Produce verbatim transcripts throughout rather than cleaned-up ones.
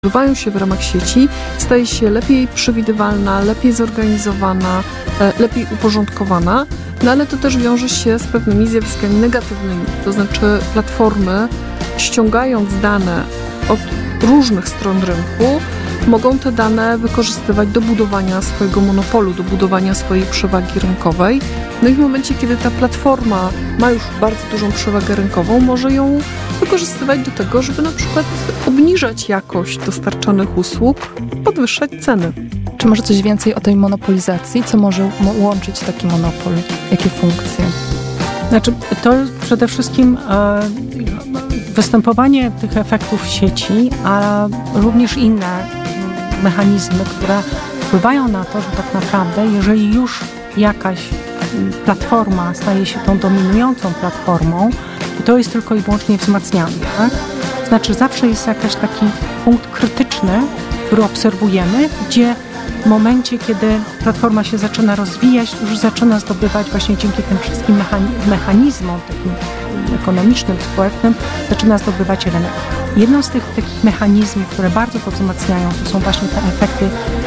odbywają się w ramach sieci, staje się lepiej przewidywalna, lepiej zorganizowana, lepiej uporządkowana, no ale to też wiąże się z pewnymi zjawiskami negatywnymi. To znaczy platformy, ściągając dane od różnych stron rynku, mogą te dane wykorzystywać do budowania swojego monopolu, do budowania swojej przewagi rynkowej. No i w momencie, kiedy ta platforma ma już bardzo dużą przewagę rynkową, może ją wykorzystywać do tego, żeby na przykład obniżać jakość dostarczanych usług, podwyższać ceny. Czy może coś więcej o tej monopolizacji? Co może łączyć taki monopol? Jakie funkcje? Znaczy, to przede wszystkim e, występowanie tych efektów w sieci, a również inne mechanizmy, które wpływają na to, że tak naprawdę, jeżeli już jakaś platforma staje się tą dominującą platformą, to to jest tylko i wyłącznie wzmacniane, tak? Znaczy zawsze jest jakiś taki punkt krytyczny, który obserwujemy, gdzie w momencie, kiedy platforma się zaczyna rozwijać, już zaczyna zdobywać właśnie dzięki tym wszystkim mechanizmom takim ekonomicznym, społecznym, zaczyna zdobywać rynek. Jedną z tych takich mechanizmów, które bardzo to wzmacniają, to są właśnie te efekty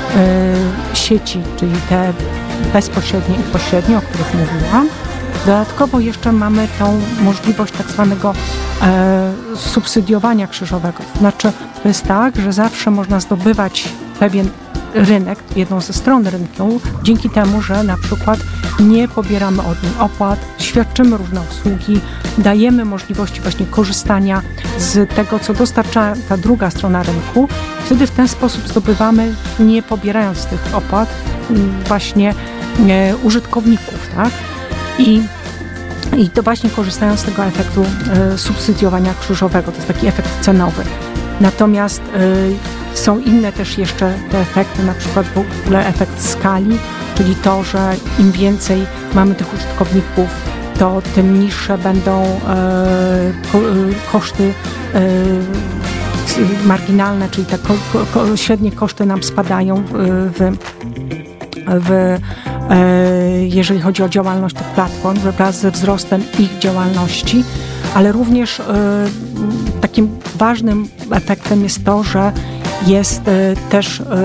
y, sieci, czyli te bezpośrednie i pośrednie, o których mówiłam. Dodatkowo jeszcze mamy tą możliwość tak zwanego e, subsydiowania krzyżowego. To znaczy, to jest tak, że zawsze można zdobywać pewien rynek, jedną ze stron rynku, dzięki temu, że na przykład nie pobieramy od niej opłat, świadczymy różne usługi, dajemy możliwości właśnie korzystania z tego, co dostarcza ta druga strona rynku. Wtedy w ten sposób zdobywamy, nie pobierając tych opłat, właśnie e, użytkowników, tak? I, I to właśnie korzystając z tego efektu e, subsydiowania krzyżowego, to jest taki efekt cenowy. Natomiast e, są inne też jeszcze te efekty, na przykład w ogóle efekt skali, czyli to, że im więcej mamy tych użytkowników, to tym niższe będą e, ko, koszty e, marginalne, czyli te ko, ko, średnie koszty nam spadają w, w, w e, jeżeli chodzi o działalność tych platform, wraz ze wzrostem ich działalności, ale również e, takim ważnym efektem jest to, że jest e, też e,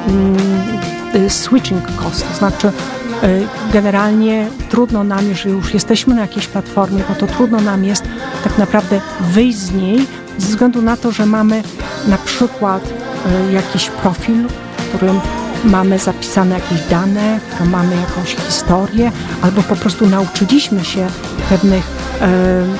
e, switching cost, to znaczy e, generalnie trudno nam, jeżeli już jesteśmy na jakiejś platformie, no to trudno nam jest tak naprawdę wyjść z niej ze względu na to, że mamy na przykład e, jakiś profil, w którym mamy zapisane jakieś dane, w którym mamy jakąś historię, albo po prostu nauczyliśmy się pewnych e,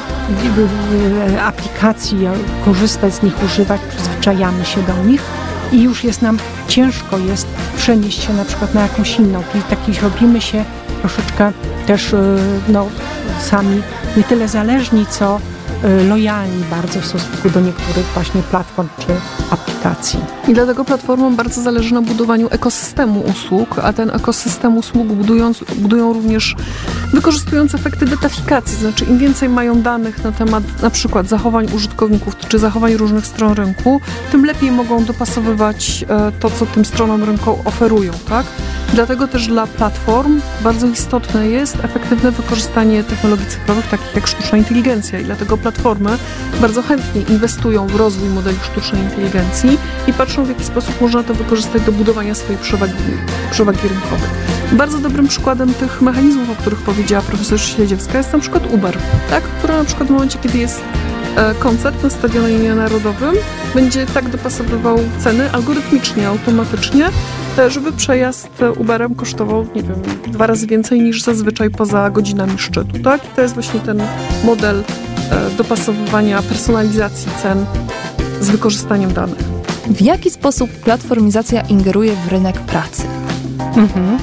e, aplikacji, korzystać z nich, używać, przyzwyczajamy się do nich i już jest nam ciężko jest przenieść się na przykład na jakąś inną, czyli taki robimy się troszeczkę też e, no, sami nie tyle zależni, co lojalni bardzo w stosunku do niektórych właśnie platform czy aplikacji. I dlatego platformom bardzo zależy na budowaniu ekosystemu usług, a ten ekosystem usług budując, budują również wykorzystując efekty datafikacji, znaczy im więcej mają danych na temat na przykład zachowań użytkowników czy zachowań różnych stron rynku, tym lepiej mogą dopasowywać to, co tym stronom rynku oferują, tak? Dlatego też dla platform bardzo istotne jest efektywne wykorzystanie technologii cyfrowych, takich jak sztuczna inteligencja i dlatego platformy bardzo chętnie inwestują w rozwój modeli sztucznej inteligencji i patrzą, w jaki sposób można to wykorzystać do budowania swojej przewagi, przewagi rynkowej. Bardzo dobrym przykładem tych mechanizmów, o których powiedziała profesor Śledziewska, jest na przykład Uber, tak? Który na przykład w momencie, kiedy jest koncert na Stadionie Narodowym, będzie tak dopasowywał ceny algorytmicznie, automatycznie, żeby przejazd Uberem kosztował, nie wiem, dwa razy więcej niż zazwyczaj poza godzinami szczytu, tak? I to jest właśnie ten model dopasowywania, personalizacji cen z wykorzystaniem danych. W jaki sposób platformizacja ingeruje w rynek pracy? Mhm.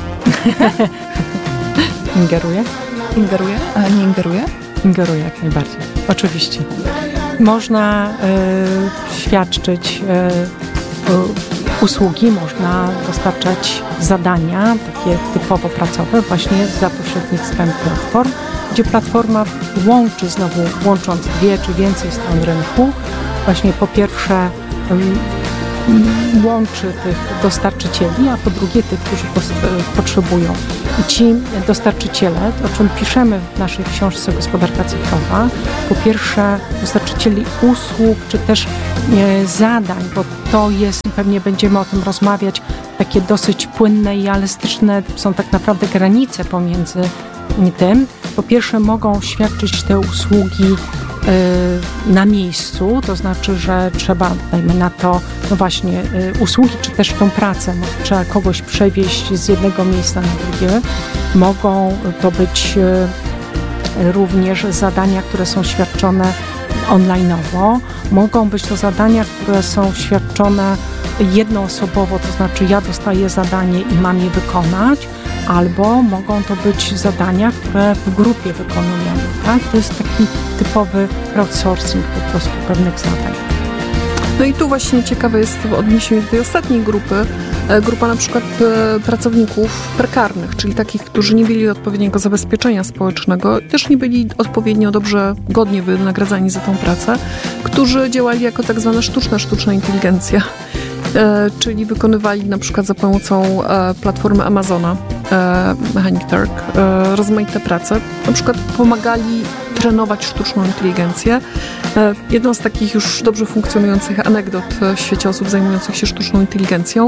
Ingeruje? Ingeruje? A nie ingeruje? Ingeruje jak najbardziej. Oczywiście. Można y, świadczyć y, usługi, można dostarczać zadania, takie typowo pracowe, właśnie za pośrednictwem platform, gdzie platforma łączy znowu, łącząc dwie czy więcej stron rynku, właśnie po pierwsze łączy tych dostarczycieli, a po drugie tych, którzy potrzebują. I ci dostarczyciele, o czym piszemy w naszej książce Gospodarka cyfrowa, po pierwsze dostarczycieli usług, czy też e, zadań, bo to jest, pewnie będziemy o tym rozmawiać, takie dosyć płynne i elastyczne są tak naprawdę granice pomiędzy tym. Po pierwsze mogą świadczyć te usługi na miejscu, to znaczy, że trzeba, dajmy na to, no właśnie, usługi, czy też tą pracę, no, trzeba kogoś przewieźć z jednego miejsca na drugie. Mogą to być również zadania, które są świadczone online'owo. Mogą być to zadania, które są świadczone jednoosobowo, to znaczy ja dostaję zadanie i mam je wykonać, albo mogą to być zadania, które w grupie wykonujemy. Tak? To jest taki typowy crowdsourcing po prostu pewnych zadań. No i tu właśnie ciekawe jest w odniesieniu do tej ostatniej grupy, grupa na przykład pracowników prekarnych, czyli takich, którzy nie mieli odpowiedniego zabezpieczenia społecznego, też nie byli odpowiednio dobrze, godnie wynagradzani za tą pracę, którzy działali jako tak zwana sztuczna, sztuczna inteligencja. Czyli wykonywali na przykład za pomocą platformy Amazona, Mechanic Turk, rozmaite prace. Na przykład pomagali trenować sztuczną inteligencję. Jedną z takich już dobrze funkcjonujących anegdot w świecie osób zajmujących się sztuczną inteligencją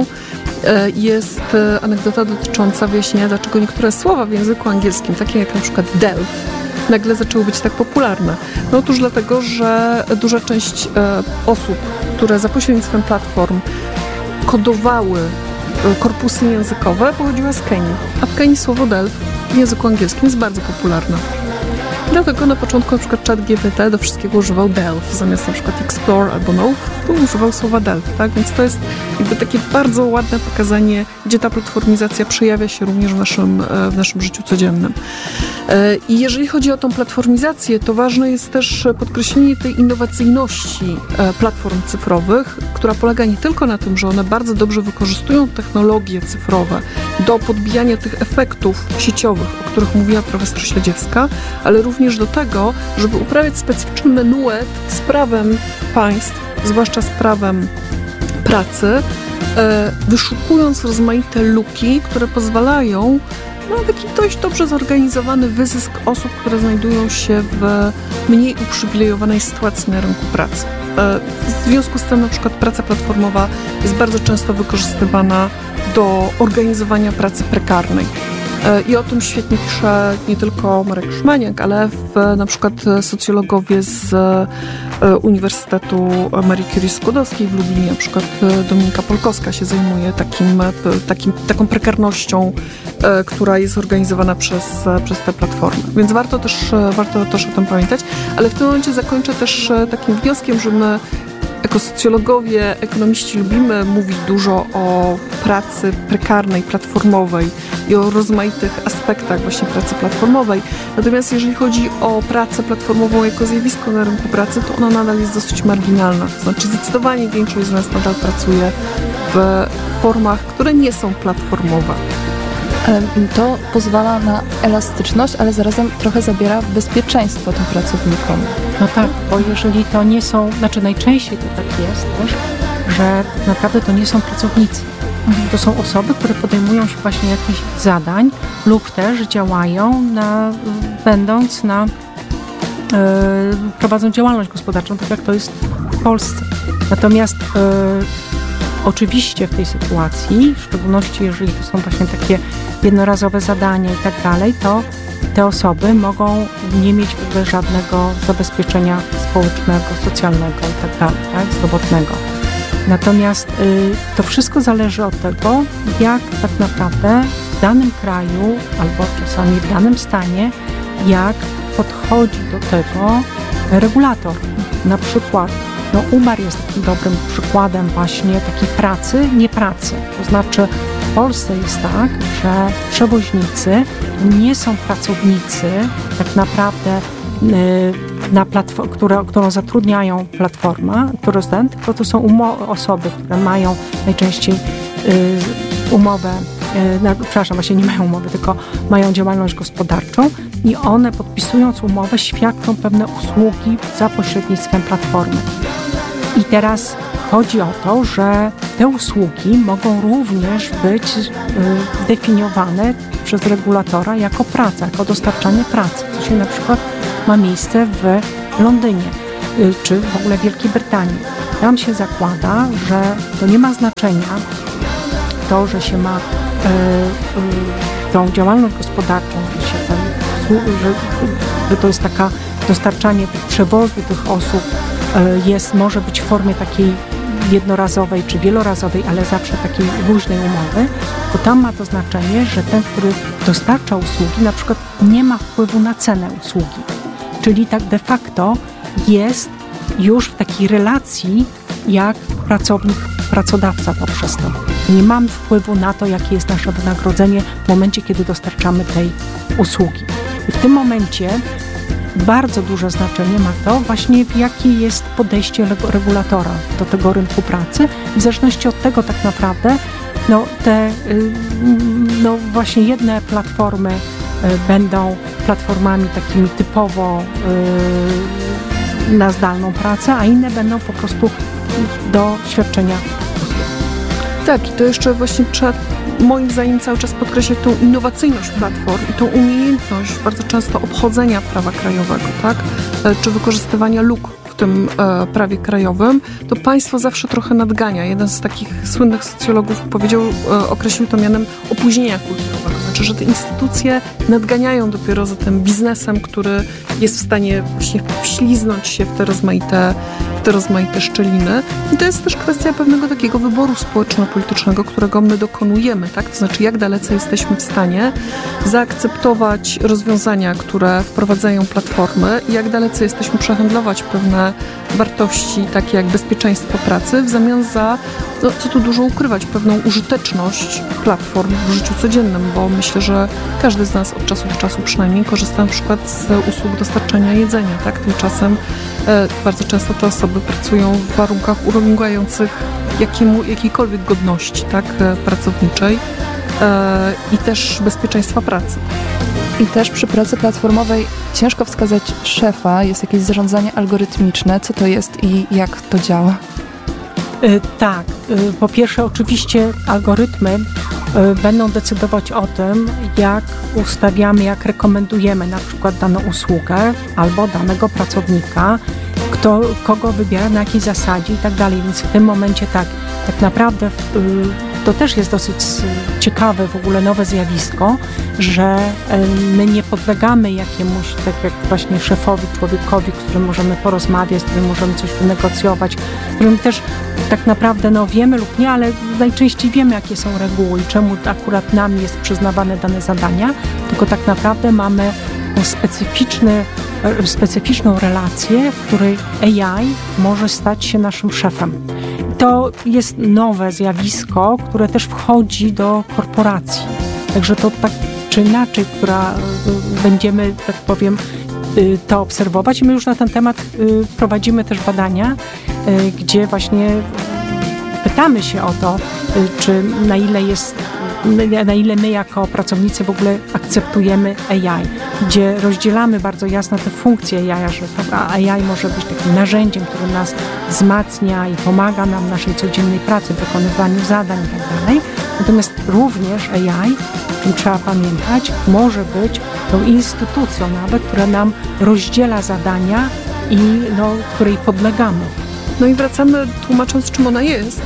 jest anegdota dotycząca wyjaśnienia, dlaczego niektóre słowa w języku angielskim, takie jak na przykład delf, nagle zaczęły być tak popularne. No otóż dlatego, że duża część osób, które za pośrednictwem platform kodowały korpusy językowe, pochodziła z Kenii. A w Kenii słowo delf w języku angielskim jest bardzo popularne. Dlatego na początku na przykład ChatGPT do wszystkiego używał delf, zamiast na przykład explore albo no, to używał słowa delf, tak? Więc to jest jakby takie bardzo ładne pokazanie, gdzie ta platformizacja przejawia się również w naszym, w naszym życiu codziennym. I jeżeli chodzi o tą platformizację, to ważne jest też podkreślenie tej innowacyjności platform cyfrowych, która polega nie tylko na tym, że one bardzo dobrze wykorzystują technologie cyfrowe do podbijania tych efektów sieciowych, o których mówiła profesor Śledziewska, ale również do tego, żeby uprawiać specyficzny menuet z prawem państw, zwłaszcza z prawem pracy, wyszukując rozmaite luki, które pozwalają na taki dość dobrze zorganizowany wyzysk osób, które znajdują się w mniej uprzywilejowanej sytuacji na rynku pracy. W związku z tym na przykład praca platformowa jest bardzo często wykorzystywana do organizowania pracy prekarnej. I o tym świetnie pisze nie tylko Marek Szmaniak, ale w, na przykład socjologowie z Uniwersytetu Marii Curie Skłodowskiej w Lublinie, na przykład Dominika Polkowska się zajmuje takim, takim, taką prekarnością, która jest organizowana przez, przez te platformy. Więc warto też, warto też o tym pamiętać, ale w tym momencie zakończę też takim wnioskiem, że my jako socjologowie, ekonomiści lubimy mówić dużo o pracy prekarnej, platformowej i o rozmaitych aspektach właśnie pracy platformowej. Natomiast jeżeli chodzi o pracę platformową jako zjawisko na rynku pracy, to ona nadal jest dosyć marginalna. To znaczy zdecydowanie większość z nas nadal pracuje w formach, które nie są platformowe. To pozwala na elastyczność, ale zarazem trochę zabiera bezpieczeństwo tym pracownikom. No tak, bo jeżeli to nie są, znaczy najczęściej to tak jest też, że naprawdę to nie są pracownicy. Mhm. To są osoby, które podejmują się właśnie jakichś zadań lub też działają na, będąc na, yy, prowadzą działalność gospodarczą, tak jak to jest w Polsce. Natomiast yy, oczywiście w tej sytuacji, w szczególności jeżeli to są właśnie takie jednorazowe zadania i tak dalej, to te osoby mogą nie mieć w ogóle żadnego zabezpieczenia społecznego, socjalnego i tak dalej, tak, zdrowotnego. Natomiast y, to wszystko zależy od tego, jak tak naprawdę w danym kraju albo czasami w danym stanie, jak podchodzi do tego regulator. Na przykład no, Uber jest takim dobrym przykładem właśnie takiej pracy, nie pracy. To znaczy w Polsce jest tak, że przewoźnicy nie są pracownicy tak naprawdę, yy, na platform, które, którą zatrudniają platforma, którą, tylko to są umo- osoby, które mają najczęściej yy, umowę, yy, no, przepraszam, właśnie nie mają umowy, tylko mają działalność gospodarczą i one podpisując umowę świadczą pewne usługi za pośrednictwem platformy. I teraz chodzi o to, że te usługi mogą również być definiowane przez regulatora jako praca, jako dostarczanie pracy, co się na przykład ma miejsce w Londynie czy w ogóle w Wielkiej Brytanii. Tam się zakłada, że to nie ma znaczenia to, że się ma y, y, tą działalność gospodarczą, że, się ten, że, że to jest taka dostarczanie tych przewozu tych osób y, jest, może być w formie takiej jednorazowej czy wielorazowej, ale zawsze takiej luźnej umowy, to tam ma to znaczenie, że ten, który dostarcza usługi, na przykład nie ma wpływu na cenę usługi. Czyli tak de facto jest już w takiej relacji jak pracownik, pracodawca poprzez to. Nie mamy wpływu na to, jakie jest nasze wynagrodzenie w momencie, kiedy dostarczamy tej usługi. I w tym momencie bardzo duże znaczenie ma to właśnie, jakie jest podejście regulatora do tego rynku pracy. W zależności od tego tak naprawdę no, te no, właśnie jedne platformy będą platformami takimi typowo na zdalną pracę, a inne będą po prostu do świadczenia usług. Tak, i to jeszcze właśnie trzeba moim zdaniem cały czas podkreślać tą innowacyjność platform i tą umiejętność bardzo często obchodzenia prawa krajowego, tak? Czy wykorzystywania luk w tym e, prawie krajowym, to państwo zawsze trochę nadgania. Jeden z takich słynnych socjologów powiedział, e, określił to mianem opóźnienia kulturowego. Znaczy, że te instytucje nadganiają dopiero za tym biznesem, który jest w stanie właśnie wśliznąć się w te rozmaite, w te rozmaite szczeliny. I to jest też kwestia pewnego takiego wyboru społeczno-politycznego, którego my dokonujemy, tak? To znaczy, jak dalece jesteśmy w stanie zaakceptować rozwiązania, które wprowadzają platformy i jak dalece jesteśmy przehandlować pewne wartości, takie jak bezpieczeństwo pracy, w zamian za, no, co tu dużo ukrywać, pewną użyteczność platform w życiu codziennym, bo myślę, że każdy z nas od czasu do czasu przynajmniej korzysta na przykład z usług dostarczania jedzenia, tak? Tymczasem e, bardzo często te osoby pracują w warunkach urągających jakiemu, jakiejkolwiek godności, tak? E, pracowniczej e, i też bezpieczeństwa pracy. I też przy pracy platformowej ciężko wskazać szefa, jest jakieś zarządzanie algorytmiczne. Co to jest i jak to działa? Yy, tak. Yy, po pierwsze oczywiście algorytmy yy, będą decydować o tym, jak ustawiamy, jak rekomendujemy na przykład daną usługę albo danego pracownika, kto, kogo wybiera, na jakiej zasadzie i tak dalej. Więc w tym momencie tak, tak naprawdę yy, to też jest dosyć ciekawe w ogóle nowe zjawisko, że my nie podlegamy jakiemuś, tak jak właśnie szefowi, człowiekowi, z którym możemy porozmawiać, z którym możemy coś wynegocjować, z którym też tak naprawdę no, wiemy lub nie, ale najczęściej wiemy, jakie są reguły i czemu akurat nam jest przyznawane dane zadania, tylko tak naprawdę mamy specyficzny, specyficzną relację, w której A I może stać się naszym szefem. To jest nowe zjawisko, które też wchodzi do korporacji. Także to tak czy inaczej, która będziemy, tak powiem, to obserwować. I my już na ten temat prowadzimy też badania, gdzie właśnie pytamy się o to, czy na ile jest, na ile my jako pracownicy w ogóle akceptujemy A I, gdzie rozdzielamy bardzo jasno te funkcje A I, że A I może być takim narzędziem, które nas wzmacnia i pomaga nam w naszej codziennej pracy, w wykonywaniu zadań i tak dalej. Natomiast również A I, o czym trzeba pamiętać, może być tą instytucją nawet, która nam rozdziela zadania i no, której podlegamy. No i wracamy tłumacząc, czym ona jest,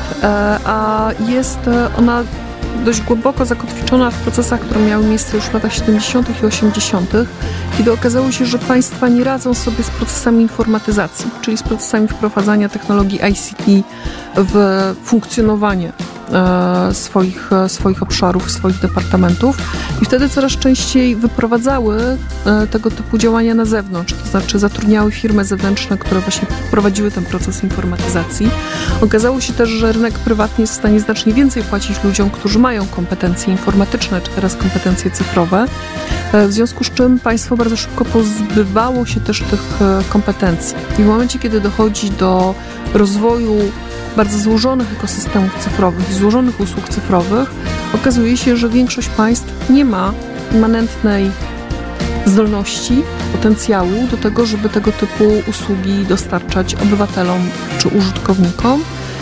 a jest ona dość głęboko zakotwiczona w procesach, które miały miejsce już w latach siedemdziesiątych i osiemdziesiątych, kiedy okazało się, że państwa nie radzą sobie z procesami informatyzacji, czyli z procesami wprowadzania technologii I C T w funkcjonowanie swoich, swoich obszarów, swoich departamentów i wtedy coraz częściej wyprowadzały tego typu działania na zewnątrz, to znaczy zatrudniały firmy zewnętrzne, które właśnie prowadziły ten proces informatyzacji. Okazało się też, że rynek prywatny jest w stanie znacznie więcej płacić ludziom, którzy mają kompetencje informatyczne, czy teraz kompetencje cyfrowe, w związku z czym państwo bardzo szybko pozbywało się też tych kompetencji. I w momencie, kiedy dochodzi do rozwoju bardzo złożonych ekosystemów cyfrowych i złożonych usług cyfrowych, okazuje się, że większość państw nie ma immanentnej zdolności, potencjału do tego, żeby tego typu usługi dostarczać obywatelom czy użytkownikom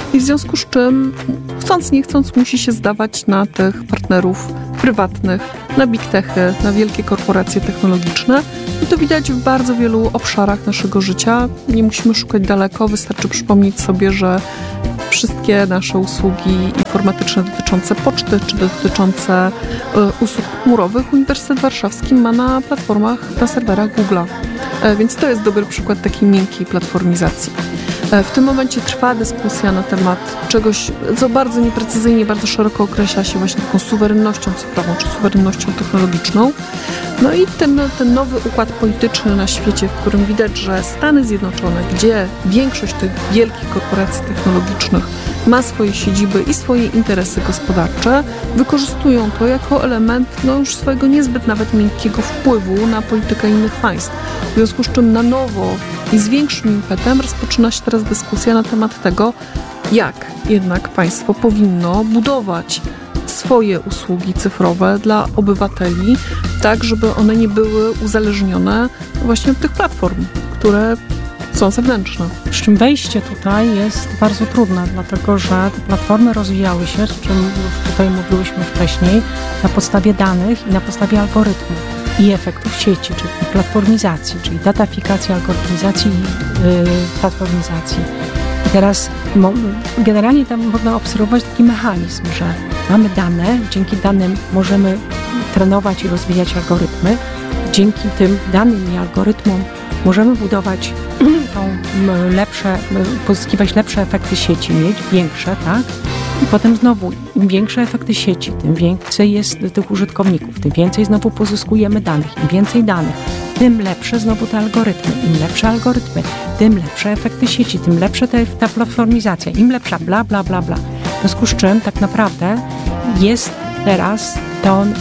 i w związku z czym chcąc nie chcąc musi się zdawać na tych partnerów prywatnych, na big techy, na wielkie korporacje technologiczne i to widać w bardzo wielu obszarach naszego życia. Nie musimy szukać daleko, wystarczy przypomnieć sobie, że wszystkie nasze usługi informatyczne dotyczące poczty czy dotyczące y, usług chmurowych Uniwersytet Warszawski ma na platformach, na serwerach Google'a. E, więc to jest dobry przykład takiej miękkiej platformizacji. E, w tym momencie trwa dyskusja na temat czegoś, co bardzo nieprecyzyjnie, bardzo szeroko określa się właśnie taką suwerennością cyfrową czy suwerennością technologiczną. No i ten, ten nowy układ polityczny na świecie, w którym widać, że Stany Zjednoczone, gdzie większość tych wielkich korporacji technologicznych ma swoje siedziby i swoje interesy gospodarcze, wykorzystują to jako element no, już swojego niezbyt nawet miękkiego wpływu na politykę innych państw. W związku z czym na nowo i z większym impetem rozpoczyna się teraz dyskusja na temat tego, jak jednak państwo powinno budować swoje usługi cyfrowe dla obywateli, tak żeby one nie były uzależnione właśnie od tych platform, które są zewnętrzne. Przy czym wejście tutaj jest bardzo trudne, dlatego że te platformy rozwijały się, o czym już tutaj mówiłyśmy wcześniej, na podstawie danych i na podstawie algorytmów i efektów sieci, czyli platformizacji, czyli datafikacji, algorytmizacji i yy, platformizacji. I teraz mo, generalnie tam można obserwować taki mechanizm, że mamy dane, dzięki danym możemy trenować i rozwijać algorytmy. Dzięki tym danym i algorytmom możemy budować tą lepsze, pozyskiwać lepsze efekty sieci, mieć większe, tak? I potem znowu, im większe efekty sieci, tym więcej jest tych użytkowników, tym więcej znowu pozyskujemy danych, im więcej danych, tym lepsze znowu te algorytmy, im lepsze algorytmy, tym lepsze efekty sieci, tym lepsza te, ta platformizacja, im lepsza bla, bla, bla, bla. W związku z czym tak naprawdę jest teraz to e,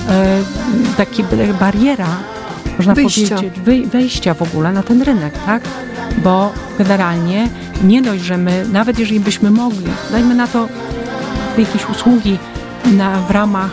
taka bariera, można Wyjścia. powiedzieć, wy, wejścia w ogóle na ten rynek, tak? Bo generalnie nie dość, że my, nawet jeżeli byśmy mogli, dajmy na to jakieś usługi na, w ramach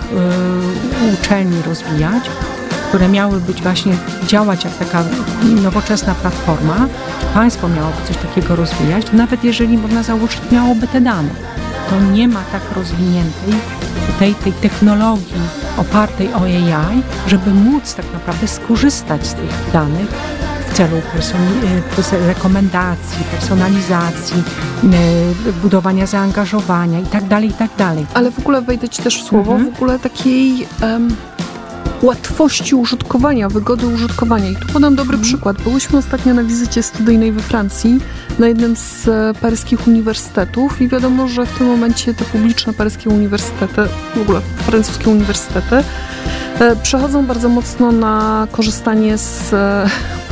y, uczelni rozwijać, które miały być właśnie, działać jak taka nowoczesna platforma, czy państwo miałoby coś takiego rozwijać, to nawet jeżeli można założyć, miałoby te dane, to nie ma tak rozwiniętej tej, tej technologii opartej o A I, żeby móc tak naprawdę skorzystać z tych danych w celu personi- rekomendacji, personalizacji, y, budowania zaangażowania i tak dalej, i tak dalej. Ale w ogóle wejdę Ci też w słowo, Mhm. w ogóle takiej um, łatwości użytkowania, wygody użytkowania. I tu podam dobry Mhm. przykład. Byłyśmy ostatnio na wizycie studyjnej we Francji, na jednym z e, paryskich uniwersytetów i wiadomo, że w tym momencie te publiczne paryskie uniwersytety, w ogóle francuskie uniwersytety, e, przechodzą bardzo mocno na korzystanie z e,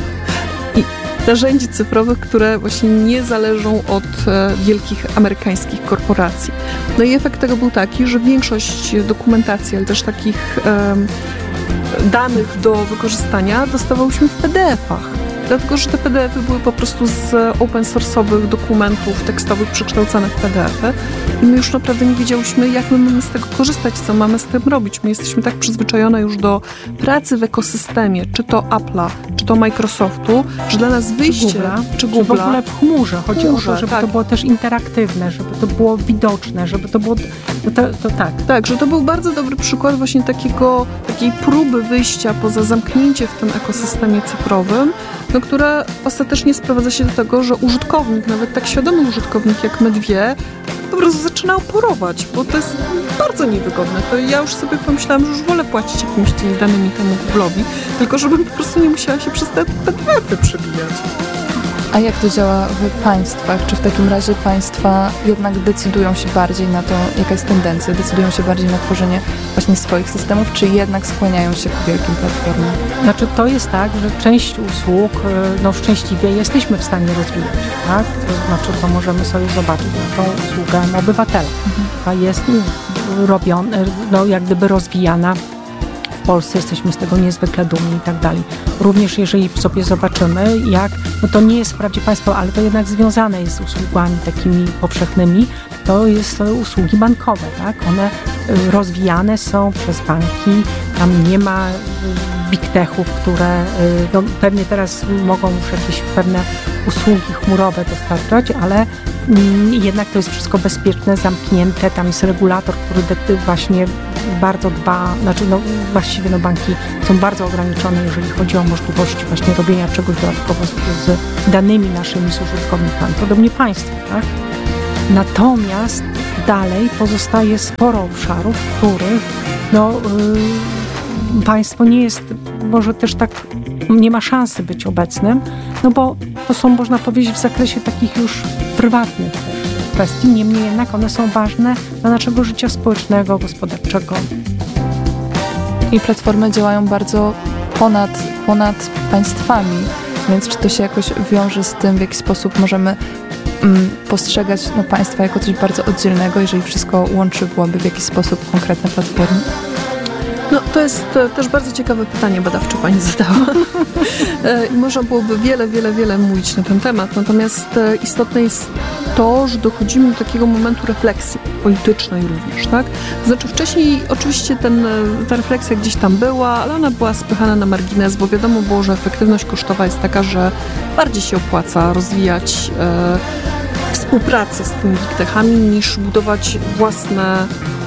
i narzędzi cyfrowych, które właśnie nie zależą od e, wielkich amerykańskich korporacji. No i efekt tego był taki, że większość dokumentacji, ale też takich e, danych do wykorzystania dostawałyśmy w P D F-ach. Dlatego, że te P D F-y były po prostu z open source'owych dokumentów tekstowych przekształcane w P D F-y i my już naprawdę nie wiedziałyśmy, jak my mamy z tego korzystać, co mamy z tym robić. My jesteśmy tak przyzwyczajone już do pracy w ekosystemie, czy to Apple'a, czy to Microsoftu, że dla nas wyjście, czy Google'a, czy czy w Google'a, ogóle w chmurze. Chodzi chmurze, o to, żeby tak. to było też interaktywne, żeby to było widoczne, żeby to było... To, to, to tak. Tak, że to był bardzo dobry przykład właśnie takiego, takiej próby wyjścia poza zamknięcie w tym ekosystemie cyfrowym, no, które ostatecznie sprowadza się do tego, że użytkownik, nawet tak świadomy użytkownik jak my dwie, po prostu zaczyna oporować, bo to jest bardzo niewygodne. To ja już sobie pomyślałam, że już wolę płacić jakimiś tymi danymi temu Google'owi, tylko żebym po prostu nie musiała się przez te P D F-y przebijać. A jak to działa w państwach? Czy w takim razie państwa jednak decydują się bardziej na to, jaka jest tendencja, decydują się bardziej na tworzenie właśnie swoich systemów, czy jednak skłaniają się ku wielkim platformom? Znaczy to jest tak, że część usług, no szczęśliwie jesteśmy w stanie rozwijać, tak? To znaczy to możemy sobie zobaczyć na tą usługę na obywatela. A jest robiona, no jak gdyby rozwijana w Polsce, jesteśmy z tego niezwykle dumni i tak dalej. Również jeżeli sobie zobaczymy, jak, no to nie jest wprawdzie państwo, ale to jednak związane jest z usługami takimi powszechnymi, to jest to usługi bankowe, tak? One rozwijane są przez banki, tam nie ma big techów, które no, pewnie teraz mogą już jakieś pewne usługi chmurowe dostarczać, ale mm, jednak to jest wszystko bezpieczne, zamknięte, tam jest regulator, który właśnie bardzo dba, znaczy no, właściwie no, banki są bardzo ograniczone, jeżeli chodzi o możliwości właśnie robienia czegoś dodatkowo z, z danymi naszymi z użytkownikami. Podobnie państwo, tak? Natomiast dalej pozostaje sporo obszarów, w których no, yy, państwo nie jest, może też tak nie ma szansy być obecnym, no bo to są, można powiedzieć, w zakresie takich już prywatnych kwestii, niemniej jednak one są ważne dla naszego życia społecznego, gospodarczego. I platformy działają bardzo ponad, ponad państwami, więc czy to się jakoś wiąże z tym, w jaki sposób możemy mm, postrzegać no, państwa jako coś bardzo oddzielnego, jeżeli wszystko łączyłoby w jakiś sposób konkretne platformy? No, to jest też bardzo ciekawe pytanie badawcze pani zadała. I można byłoby wiele, wiele, wiele mówić na ten temat. Natomiast istotne jest to, że dochodzimy do takiego momentu refleksji politycznej również, tak? Znaczy wcześniej oczywiście ten, ta refleksja gdzieś tam była, ale ona była spychana na margines, bo wiadomo było, że efektywność kosztowa jest taka, że bardziej się opłaca rozwijać e, współpracę z tymi big techami niż budować własne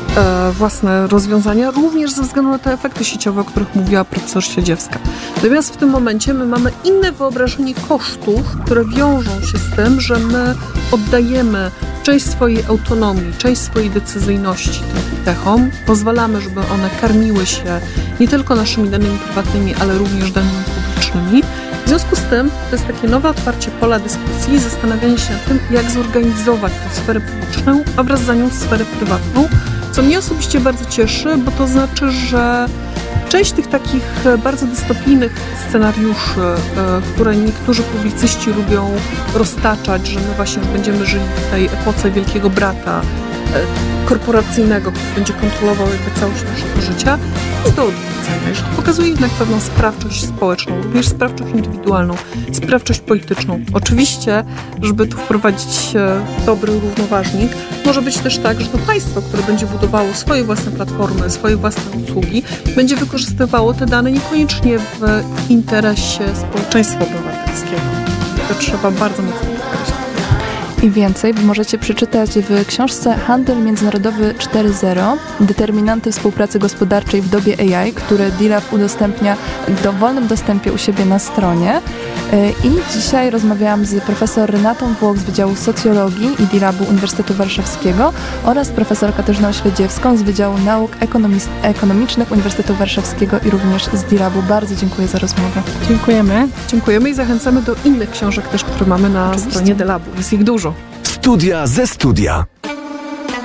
własne rozwiązania, również ze względu na te efekty sieciowe, o których mówiła profesor Śledziewska. Natomiast w tym momencie my mamy inne wyobrażenie kosztów, które wiążą się z tym, że my oddajemy część swojej autonomii, część swojej decyzyjności tym techom, pozwalamy, żeby one karmiły się nie tylko naszymi danymi prywatnymi, ale również danymi publicznymi. W związku z tym to jest takie nowe otwarcie pola dyskusji i zastanawianie się nad tym, jak zorganizować tę sferę publiczną, a wraz za nią sferę prywatną, co mnie osobiście bardzo cieszy, bo to znaczy, że część tych takich bardzo dystopijnych scenariuszy, które niektórzy publicyści lubią roztaczać, że my właśnie już będziemy żyli w tej epoce Wielkiego Brata korporacyjnego, który będzie kontrolował jakby całość naszego życia, jest do odwrócenia. Że to pokazuje jednak pewną sprawczość społeczną, również sprawczość indywidualną, sprawczość polityczną. Oczywiście, żeby tu wprowadzić dobry równoważnik, może być też tak, że to państwo, które będzie budowało swoje własne platformy, swoje własne usługi, będzie wykorzystywało te dane niekoniecznie w interesie społeczeństwa obywatelskiego. To trzeba bardzo mocno podkreślić. I więcej możecie przeczytać w książce Handel Międzynarodowy cztery zero, determinanty współpracy gospodarczej w dobie A I, które D-Lab udostępnia w dowolnym dostępie u siebie na stronie. I dzisiaj rozmawiałam z profesor Renatą Włoch z Wydziału Socjologii i D-Labu Uniwersytetu Warszawskiego oraz profesor Katarzyną Śledziewską z Wydziału Nauk Ekonomis- Ekonomicznych Uniwersytetu Warszawskiego i również z D-Labu. Bardzo dziękuję za rozmowę. Dziękujemy. Dziękujemy i zachęcamy do innych książek też, które mamy na Oczywiście. stronie D-Labu. Jest ich dużo. Studia ze studia.